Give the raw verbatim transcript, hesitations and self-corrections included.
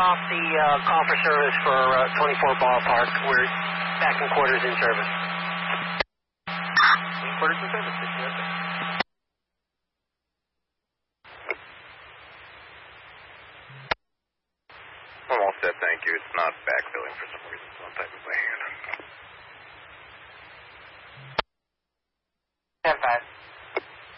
off the uh, call for service for uh, twenty-four Ballpark. We're back in quarters in service. In quarters in service, yes, sir. I'm all set, thank you. It's not backfilling for some reason. It's one type of way. ten five.